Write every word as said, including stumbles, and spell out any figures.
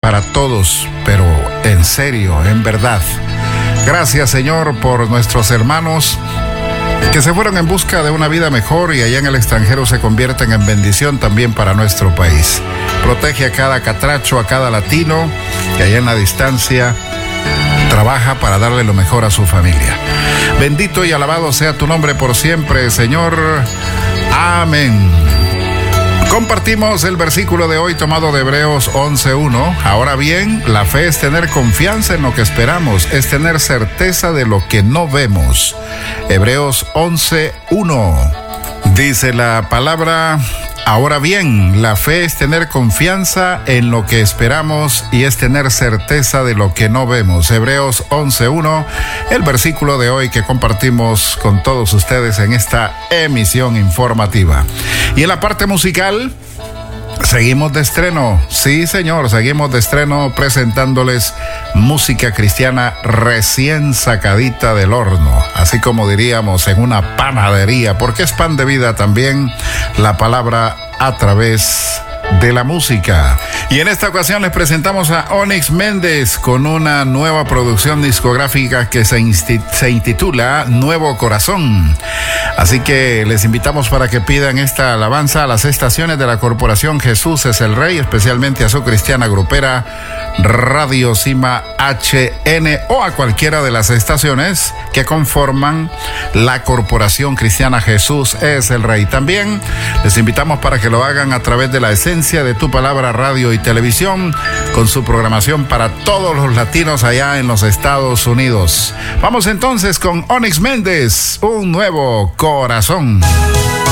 para todos, pero en serio, en verdad. Gracias, Señor, por nuestros hermanos que se fueron en busca de una vida mejor y allá en el extranjero se convierten en bendición también para nuestro país. Protege a cada catracho, a cada latino que allá en la distancia trabaja para darle lo mejor a su familia. Bendito y alabado sea tu nombre por siempre, Señor. Amén. Compartimos el versículo de hoy tomado de Hebreos once uno. Ahora bien, la fe es tener confianza en lo que esperamos, es tener certeza de lo que no vemos. Hebreos once uno. Dice la palabra: ahora bien, la fe es tener confianza en lo que esperamos y es tener certeza de lo que no vemos. Hebreos once uno, el versículo de hoy que compartimos con todos ustedes en esta emisión informativa. Y en la parte musical, seguimos de estreno. Sí, señor, seguimos de estreno presentándoles música cristiana recién sacadita del horno, así como diríamos en una panadería, porque es pan de vida también la palabra a través de la música. Y en esta ocasión les presentamos a Onyx Méndez con una nueva producción discográfica que se, insti- se intitula Nuevo Corazón. Así que les invitamos para que pidan esta alabanza a las estaciones de la Corporación Jesús es el Rey, especialmente a su cristiana grupera Radio Cima H N o a cualquiera de las estaciones que conforman la Corporación Cristiana Jesús es el Rey. También les invitamos para que lo hagan a través de la Esencia de tu Palabra Radio y Televisión, con su programación para todos los latinos allá en los Estados Unidos. Vamos entonces con Onyx Méndez, Un Nuevo Corazón.